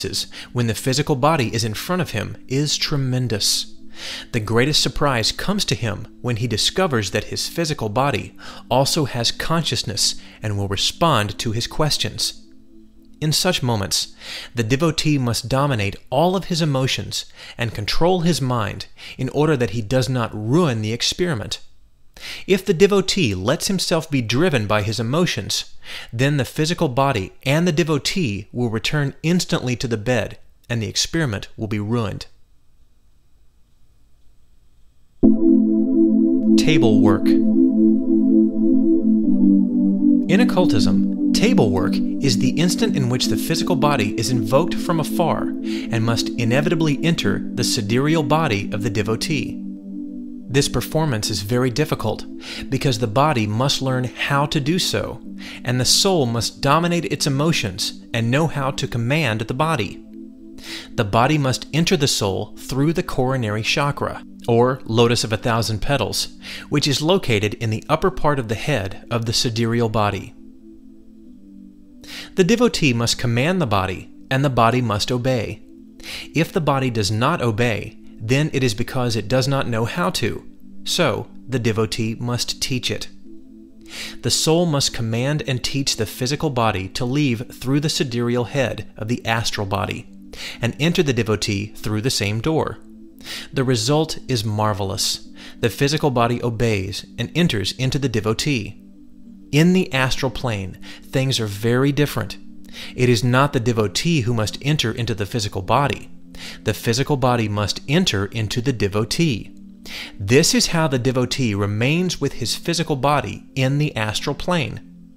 when the physical body is in front of him is tremendous. The greatest surprise comes to him when he discovers that his physical body also has consciousness and will respond to his questions. In such moments, the devotee must dominate all of his emotions and control his mind in order that he does not ruin the experiment. If the devotee lets himself be driven by his emotions, then the physical body and the devotee will return instantly to the bed, and the experiment will be ruined. Table work. In occultism, table work is the instant in which the physical body is invoked from afar and must inevitably enter the sidereal body of the devotee. This performance is very difficult because the body must learn how to do so, and the soul must dominate its emotions and know how to command the body. The body must enter the soul through the coronary chakra, or lotus of 1,000 petals, which is located in the upper part of the head of the sidereal body. The devotee must command the body, and the body must obey. If the body does not obey, then it is because it does not know how to, so the devotee must teach it. The soul must command and teach the physical body to leave through the sidereal head of the astral body, and enter the devotee through the same door. The result is marvelous. The physical body obeys and enters into the devotee. In the astral plane, things are very different. It is not the devotee who must enter into the physical body. The physical body must enter into the devotee. This is how the devotee remains with his physical body in the astral plane.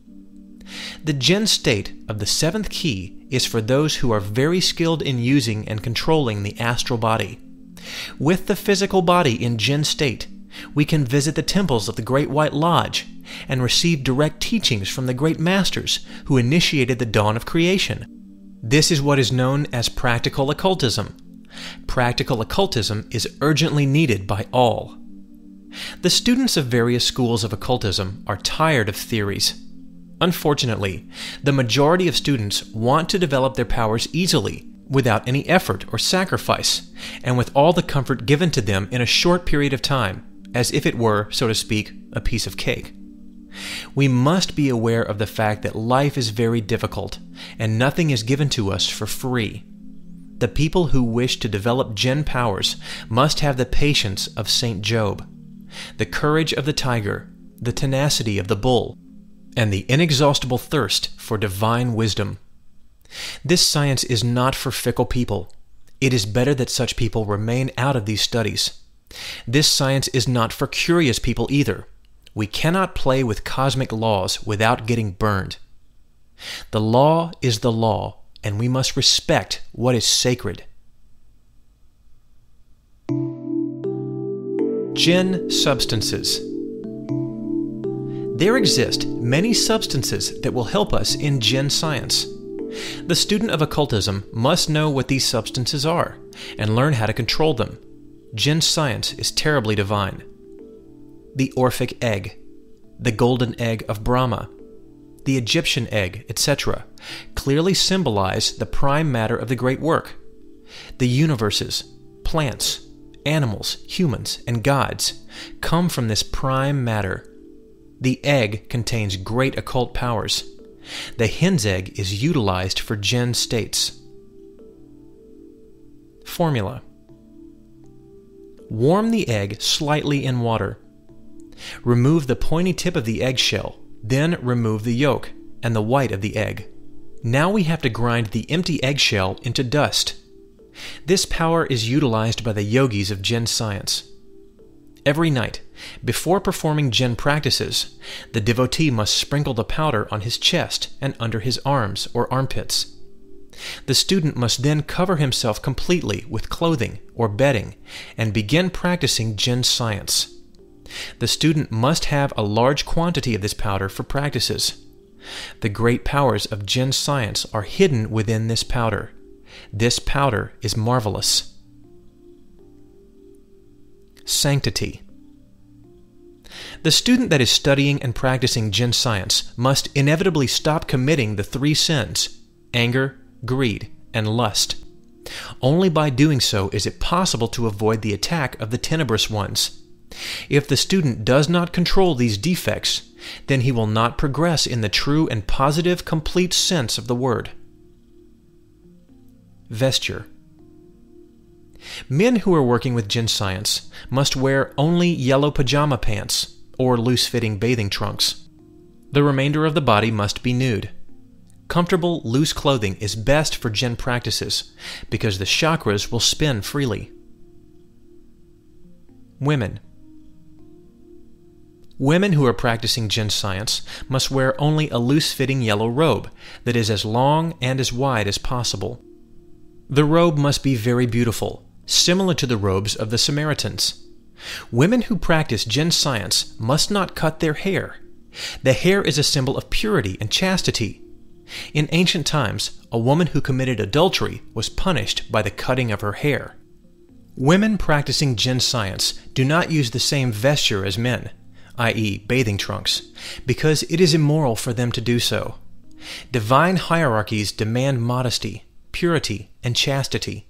The Jin state of the seventh key is for those who are very skilled in using and controlling the astral body. With the physical body in Jin state, we can visit the temples of the Great White Lodge and receive direct teachings from the great masters who initiated the dawn of creation. This is what is known as practical occultism. Practical occultism is urgently needed by all. The students of various schools of occultism are tired of theories. Unfortunately, the majority of students want to develop their powers easily, without any effort or sacrifice, and with all the comfort given to them in a short period of time, as if it were, so to speak, a piece of cake. We must be aware of the fact that life is very difficult, and nothing is given to us for free. The people who wish to develop Jin powers must have the patience of Saint Job, the courage of the tiger, the tenacity of the bull, and the inexhaustible thirst for divine wisdom. This science is not for fickle people. It is better that such people remain out of these studies. This science is not for curious people either. We cannot play with cosmic laws without getting burned. The law is the law, and we must respect what is sacred. Jin substances. There exist many substances that will help us in Jin science. The student of occultism must know what these substances are and learn how to control them. Jin science is terribly divine. The Orphic egg, the golden egg of Brahma, the Egyptian egg, etc., clearly symbolize the prime matter of the great work. The universes, plants, animals, humans, and gods come from this prime matter. The egg contains great occult powers. The hen's egg is utilized for Jin states. Formula. Warm the egg slightly in water. Remove the pointy tip of the eggshell, then remove the yolk and the white of the egg. Now we have to grind the empty eggshell into dust. This power is utilized by the yogis of Jin science. Every night, before performing Jin practices, the devotee must sprinkle the powder on his chest and under his arms or armpits. The student must then cover himself completely with clothing or bedding and begin practicing Jin science. The student must have a large quantity of this powder for practices. The great powers of Jin science are hidden within this powder. This powder is marvelous. Sanctity. The student that is studying and practicing Jin science must inevitably stop committing the three sins, anger, greed, and lust. Only by doing so is it possible to avoid the attack of the tenebrous ones. If the student does not control these defects, then he will not progress in the true and positive complete sense of the word. Vesture. Men who are working with Jinn science must wear only yellow pajama pants or loose-fitting bathing trunks. The remainder of the body must be nude. Comfortable, loose clothing is best for Jinn practices because the chakras will spin freely. Women. Women who are practicing Jinn science must wear only a loose-fitting yellow robe that is as long and as wide as possible. The robe must be very beautiful, similar to the robes of the Samaritans. Women who practice Jinn science must not cut their hair. The hair is a symbol of purity and chastity. In ancient times, a woman who committed adultery was punished by the cutting of her hair. Women practicing Jinn science do not use the same vesture as men, i.e., bathing trunks, because it is immoral for them to do so. Divine hierarchies demand modesty, purity, and chastity.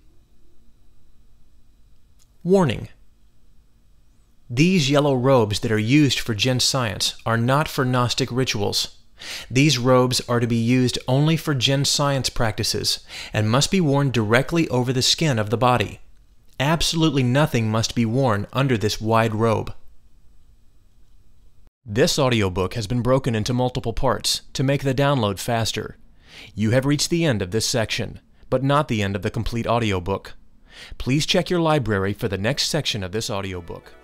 Warning: these yellow robes that are used for Jinn science are not for Gnostic rituals. These robes are to be used only for Jinn science practices and must be worn directly over the skin of the body. Absolutely nothing must be worn under this wide robe. This audiobook has been broken into multiple parts to make the download faster. You have reached the end of this section, but not the end of the complete audiobook. Please check your library for the next section of this audiobook.